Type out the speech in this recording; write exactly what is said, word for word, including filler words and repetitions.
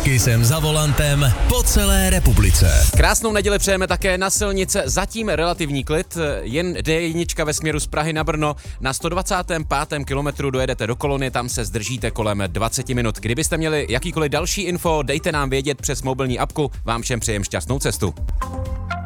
Taky jsem za volantem po celé republice. Krásnou neděli přejeme také na silnice, zatím relativní klid, jen D jedna ve směru z Prahy na Brno. Na sto dvacátém pátém kilometru dojedete do Kolony, tam se zdržíte kolem dvacet minut. Kdybyste měli jakýkoliv další info, dejte nám vědět přes mobilní apku, vám všem přejem šťastnou cestu.